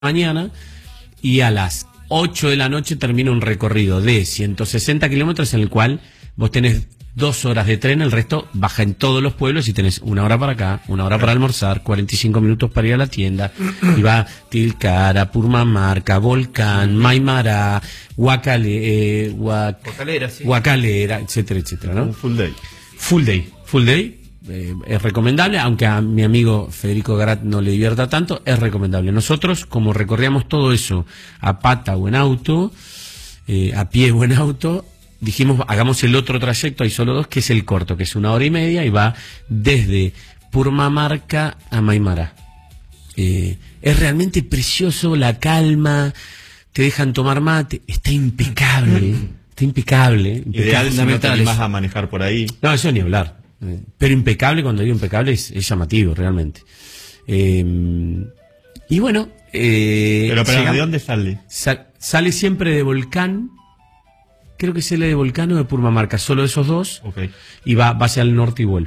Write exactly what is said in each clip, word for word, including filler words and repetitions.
mañana y a las ocho de la noche termina un recorrido de ciento sesenta kilómetros en el cual vos tenés dos horas de tren, el resto baja en todos los pueblos y tenés una hora para acá, una hora para almorzar, cuarenta y cinco minutos para ir a la tienda, y va Tilcara, Purmamarca, Volcán, Maimará, Huacale, eh, Huac, Huacalera, sí. Huacalera, etcétera, etcétera, ¿no? Un full day. Full day, full day. Eh, es recomendable, aunque a mi amigo Federico Garat no le divierta tanto, es recomendable. Nosotros, como recorríamos todo eso a pata o en auto, eh, a pie o en auto, dijimos, hagamos el otro trayecto, hay solo dos, que es el corto, que es una hora y media, y va desde Purmamarca a Maimará. Eh, es realmente precioso, la calma, te dejan tomar mate, está impecable, está impecable. impecable. Ideal si no te animás a manejar por ahí. No, eso ni hablar. Pero impecable, cuando digo impecable, es, es llamativo, realmente. Eh, y bueno... Eh, pero, pero llegamos, ¿de dónde sale? Sal, sale siempre de Volcán, creo que sale de Volcán o de Purmamarca, solo esos dos, Okay. y va, va hacia el norte y vuelve.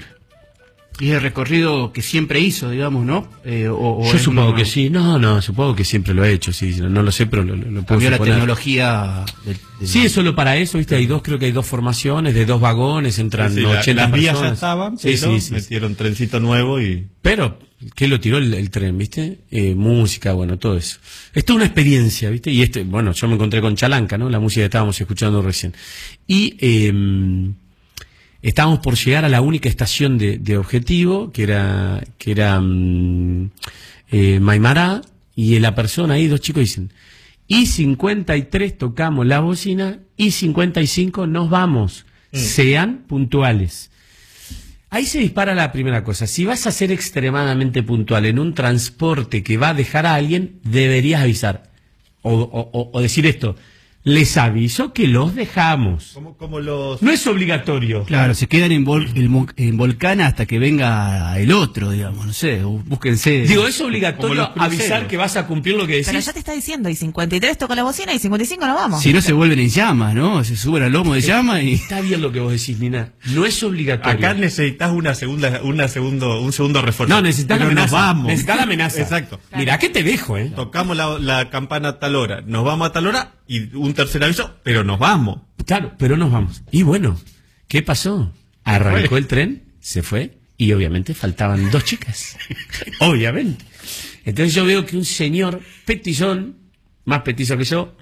Y es el recorrido que siempre hizo, digamos, ¿no? Eh, o, o Yo supongo que sí, no, no, supongo que siempre lo he hecho, sí, no, no lo sé, pero lo, lo puedo cambió la suponer. tecnología. De, de Sí, es solo para eso, ¿viste? Hay dos, creo que hay dos formaciones de dos vagones, entran Sí, sí, ochenta la, las vías personas. ya estaban, sí, pero sí, sí, metieron trencito nuevo y... Pero, ¿qué lo tiró el, el tren, viste? Eh, música, bueno, todo eso. Esto es una experiencia, viste, y este, bueno, yo me encontré con Chalanca, ¿no? La música que estábamos escuchando recién. Y, eh, estábamos por llegar a la única estación de, de objetivo, que era, que era, um, eh, Maimará, y la persona ahí, dos chicos dicen, y cincuenta y tres tocamos la bocina, y cincuenta y cinco nos vamos, mm. sean puntuales. Ahí se dispara la primera cosa. Si vas a ser extremadamente puntual en un transporte que va a dejar a alguien, deberías avisar. O, o, o decir esto, les aviso que los dejamos. Como, como los... No es obligatorio. Claro, se quedan en, vol, en, en Volcán hasta que venga el otro, digamos, no sé, búsquense. Digo, es obligatorio avisar que vas a cumplir lo que decís. Pero ya te está diciendo, y cincuenta y tres toca la bocina y cincuenta y cinco nos vamos. Si no se vuelven en llamas, ¿no? Se suben al lomo de llama y... Está bien lo que vos decís, Nina. No es obligatorio. Acá necesitas una segunda, una segundo, un segundo refuerzo. No, necesitas la Pero amenaza. nos vamos. Necesitas la amenaza. Exacto. Claro. Mirá que te dejo, ¿eh? Tocamos la, la campana a tal hora, nos vamos a tal hora y un tercer aviso, pero nos vamos. Claro, pero nos vamos. Y bueno, ¿qué pasó? Arrancó el tren, se fue, y obviamente faltaban dos chicas. Obviamente. Entonces yo veo que un señor petizón, más petizo que yo,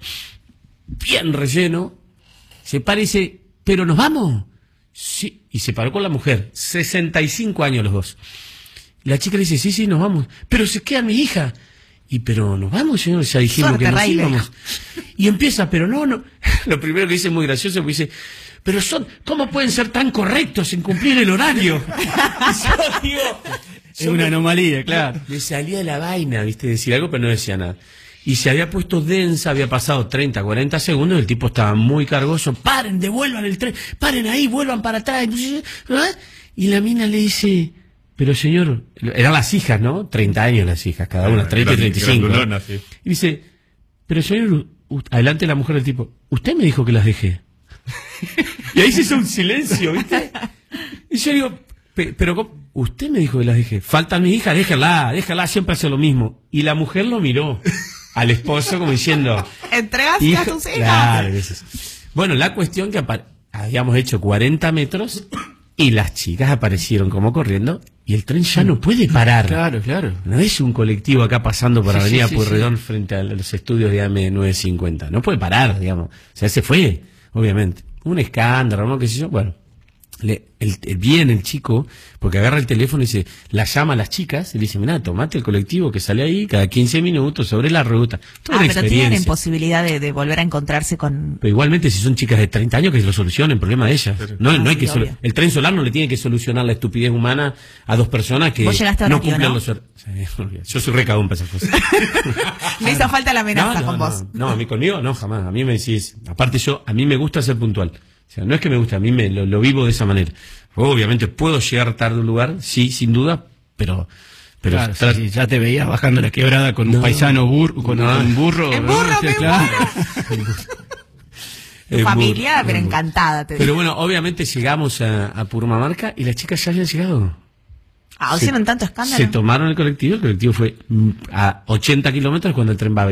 bien relleno, se para y dice, ¿pero nos vamos? Sí, y se paró con la mujer, sesenta y cinco años los dos. La chica le dice, sí, sí, nos vamos. Pero se queda mi hija. Y pero nos vamos, señor, ya dijimos Suerte, que nos Ray, íbamos. Y empieza, pero no, no. Lo primero que dice es muy gracioso, porque dice, pero son, ¿cómo pueden ser tan correctos en cumplir el horario? Yo digo, Es una anomalía, claro. le salía de la vaina, viste, decir algo, pero no decía nada. Y se había puesto densa, había pasado treinta, cuarenta segundos, el tipo estaba muy cargoso. Paren, devuelvan el tren, paren ahí, vuelvan para atrás. Y la mina le dice, pero señor, eran las hijas, ¿no? treinta años las hijas, cada una, treinta y treinta y cinco. Grandulona, sí. Y dice, pero señor, adelante la mujer del tipo, usted me dijo que las dejé. Y ahí se hizo un silencio, ¿viste? Y yo digo, pero ¿cómo? Usted me dijo que las dejé. Faltan mis hijas, déjala, déjala, siempre hace lo mismo. Y la mujer lo miró al esposo como diciendo, ¿entregaste hijo, a tus hijas? claro, eso. Bueno, la cuestión que habíamos hecho cuarenta metros y las chicas aparecieron como corriendo y el tren ya no puede parar. Claro, claro. No es un colectivo acá pasando por Sí, Avenida sí, sí, Pueyrredón sí. frente a los estudios de A M nueve cincuenta. No puede parar, digamos. O sea, se fue, obviamente. Un escándalo, ¿no? ¿Qué sé yo? Bueno, le, el, el, viene el chico, porque agarra el teléfono y dice, la llama a las chicas y le dice, mirá, tomate el colectivo que sale ahí cada quince minutos sobre la ruta. Toda Ah, una pero tienen experiencia. posibilidad de, de volver a encontrarse con... Pero igualmente, si son chicas de treinta años, que lo solucionen, problema de ellas. No, Ah, no hay sí, que solu- obvio. el tren solar no le tiene que solucionar la estupidez humana a dos personas que Vos llegaste a no horario, cumplen ¿no? los hor- Sí, yo soy re cagón para esas cosas. Me hizo falta la amenaza no, no, con no, vos. No, a mí conmigo no, jamás. A mí me decís, aparte yo, a mí me gusta ser puntual. O sea, no es que me guste, a mí me lo, lo vivo de esa manera. Obviamente puedo llegar tarde a un lugar, sí, sin duda, pero... pero Claro, tra- sí, sí, ya te veías bajando la quebrada con No. un paisano bur con No. un burro. ¡En ¿no? burro, Sí, me claro. Tu Es familia, muy- pero muy- encantada, te Pero digo. bueno, obviamente llegamos a, a Purmamarca y las chicas ya habían llegado. Ah, Se- hicieron tanto escándalo. Se tomaron el colectivo, el colectivo fue mm, a ochenta kilómetros cuando el tren va a